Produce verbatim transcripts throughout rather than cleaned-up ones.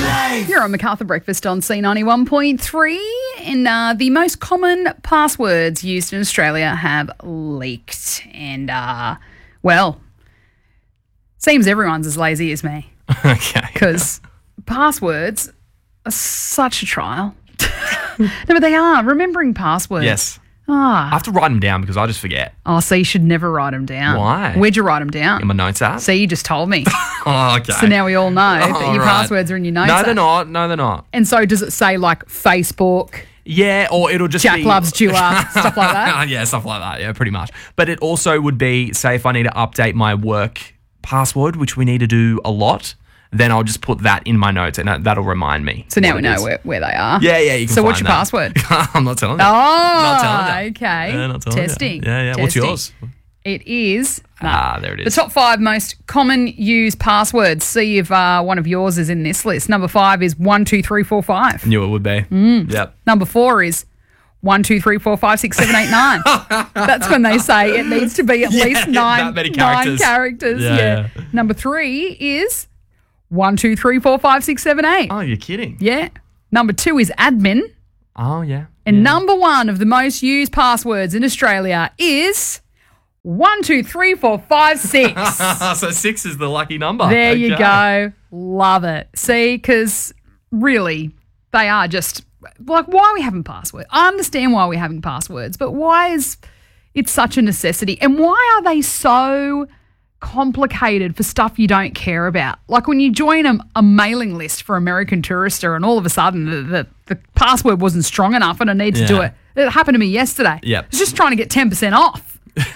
Dave. You're on Macarthur Breakfast on C ninety-one point three, and uh, the most common passwords used in Australia have leaked. And, uh, well, seems everyone's as lazy as me. Okay. Because passwords are such a trial. No, but they are. Remembering passwords. Yes. Ah. I have to write them down because I just forget. Oh, so you should never write them down. Why? Where'd you write them down? In my notes app. See, you just told me. Oh, okay. So now we all know that All your right. passwords are in your notes No, app. they're not. No, they're not. And so does it say like Facebook, Yeah, or it'll just Jack be... loves Dua, stuff like that? Yeah, stuff like that. Yeah, pretty much. But it also would be, say, if I need to update my work password, which we need to do a lot, then I'll just put that in my notes and that- that'll remind me. So now what we it know is. where, where they are. Yeah, yeah, you can So what's find your that. password? I'm not telling you. Oh, Not telling you. okay. Yeah, not telling you. Testing. Yeah, yeah. What's Testing. yours? It is. no. Ah, there it The is. top five most common used passwords. See if uh, one of yours is in this list. Number five is one two three four five. Knew it would be. Mm. Yep. Number four is one two three four five six seven eight nine. That's when they say it needs to be at Yeah, least nine, that many nine characters. characters. Yeah, Yeah. yeah. Number three is one two three four five six seven eight. Oh, you're kidding. Yeah. Number two is admin. Oh, yeah. And yeah. number one of the most used passwords in Australia is one two three four five six. So six is the lucky number. There you Okay. go. Love it. See, because really, they are just like, why are we having passwords? I understand why we're having passwords, but why is it such a necessity? And why are they so complicated for stuff you don't care about? Like when you join a, a mailing list for American Tourister and all of a sudden the, the, the password wasn't strong enough and I need to do Yeah. it. It happened to me yesterday. Yep. I was just trying to get ten percent off.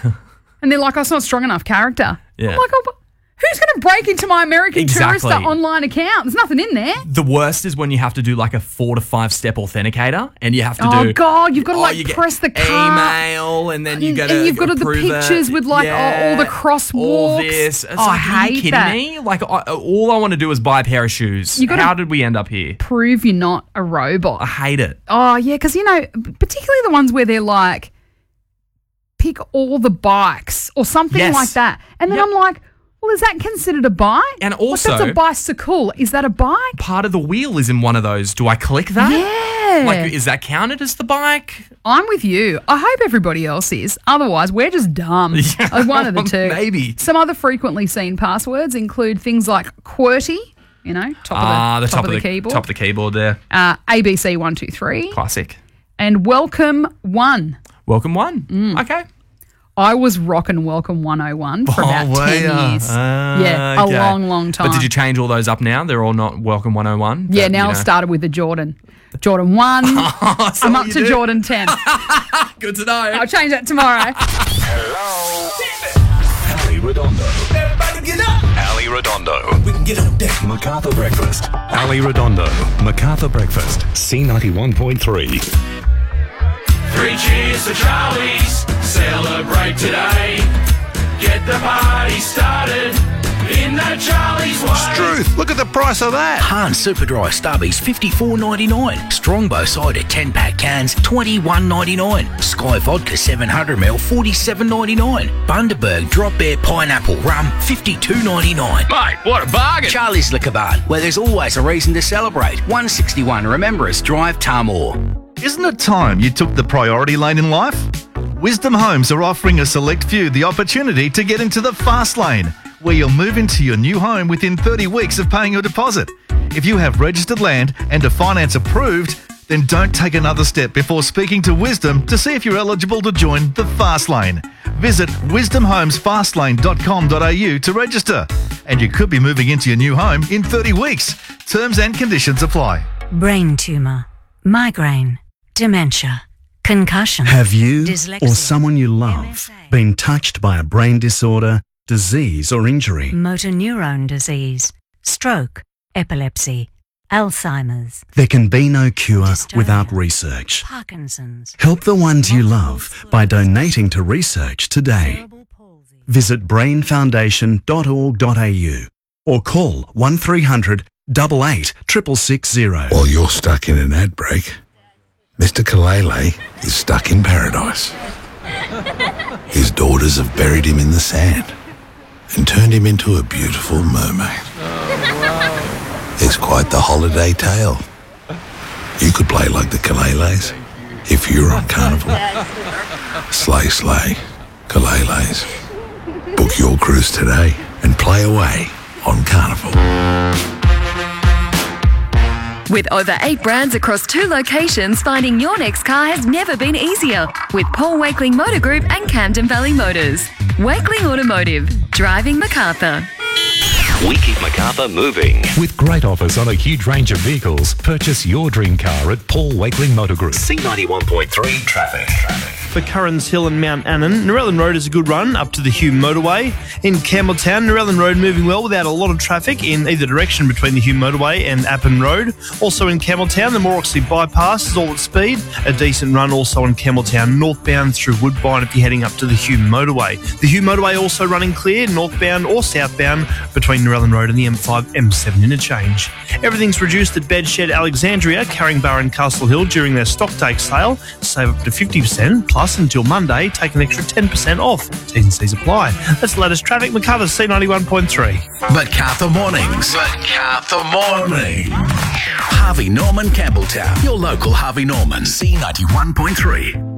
And they're like, oh, it's not strong enough character. Yeah. I'm like, oh, but who's going to break into my American Exactly. Tourister online account? There's nothing in there. The worst is when you have to do like a four to five step authenticator and you have to Oh, do. God, you've got to, Oh, like, you get press the card. email and then you And- got to and you've got all the approve it. pictures with, like, Yeah, all the crosswalks. All this. It's Oh, like, I are you hate kidding that. me? Like, I, all I want to do is buy a pair of shoes. You gotta- How did we end up here? Prove you're not a robot. I hate it. Oh, yeah, because, you know, particularly the ones where they're like, pick all the bikes or something Yes. like that. And then Yep. I'm like, well, is that considered a bike? And Like, also- that's a bicycle. Is that a bike? Part of the wheel is in one of those. Do I click that? Yeah. Like, is that counted as the bike? I'm with you. I hope everybody else is. Otherwise, we're just dumb. Yeah, Uh, One of the two. maybe. Some other frequently seen passwords include things like QWERTY, you know, top of the, Ah, the top, of the, keyboard. Top of the keyboard there. uh, A B C one two three. Classic. And Welcome One. Welcome one. Mm. Okay. I was rocking Welcome one oh one for about were ten ya? years. Ah, yeah, okay. a long, long time. But did you change all those up now? They're all not Welcome one oh one? Yeah, That, now you I've know- started with the Jordan. Jordan one. That's I'm all up you to do? Jordan ten. Good to know. I'll change that tomorrow. Ali Redondo. Everybody get up. Ali Redondo. We can get on deck. Macarthur Breakfast. Ali Redondo. Macarthur Breakfast. C ninety-one point three. Three cheers for Charlie's, celebrate today. Get the party started in the Charlie's way. Struth, look at the price of that. Han Superdry Stubbies fifty-four ninety-nine. Strongbow cider ten pack cans twenty-one ninety-nine. Sky Vodka seven hundred milliliters forty-seven ninety-nine. Bundaberg Drop Bear Pineapple Rum fifty-two ninety-nine. Mate, what a bargain. Charlie's Liquor Barn, where there's always a reason to celebrate. one sixty-one Remembrance Drive, Tarmore. Isn't it time you took the priority lane in life? Wisdom Homes are offering a select few the opportunity to get into the fast lane, where you'll move into your new home within thirty weeks of paying your deposit. If you have registered land and a finance approved, then don't take another step before speaking to Wisdom to see if you're eligible to join the fast lane. Visit wisdom homes fast lane dot com dot a u to register, and you could be moving into your new home in thirty weeks. Terms and conditions apply. Brain tumour, migraine, dementia, concussion. Have you dyslexia, or someone you love M S A, been touched by a brain disorder, disease or injury? motor neurone disease, stroke, epilepsy, Alzheimer's, There can be no cure Dystonia. without research. Parkinson's, Help the ones you love by donating to research today. cerebral palsy. Visit brain foundation dot org dot a u or call one three hundred, eight eight, six six six zero. While you're stuck in an ad break, Mister Kalele is stuck in paradise. His daughters have buried him in the sand and turned him into a beautiful mermaid. Their is quite the holiday tale. You could play like the Kaleles if you're on Carnival. Slay, slay, Kaleles. Book your cruise today and play away on Carnival. With over eight brands across two locations, finding your next car has never been easier. With Paul Wakeling Motor Group and Camden Valley Motors. Wakeling Automotive. Driving Macarthur. We keep Macarthur moving. With great offers on a huge range of vehicles, purchase your dream car at Paul Wakeling Motor Group. C ninety-one point three traffic. For Currans Hill and Mount Annan, Narellan Road is a good run up to the Hume Motorway. In Campbelltown, Narellan Road moving well without a lot of traffic in either direction between the Hume Motorway and Appin Road. Also in Campbelltown, the Morroxley Bypass is all at speed. A decent run also in Campbelltown, northbound through Woodbine if you're heading up to the Hume Motorway. The Hume Motorway also running clear, northbound or southbound between Narellan Road and the M five M seven interchange. Everything's reduced at Bedshed Alexandria, Carringbar and Castle Hill during their stock take sale. Save up to fifty percent, plus until Monday, take an extra ten percent off. T's and C's apply. That's the latest traffic. Macarthur C ninety-one point three. Macarthur Mornings. Macarthur Morning. Harvey Norman Campbelltown. Your local Harvey Norman. C ninety-one point three.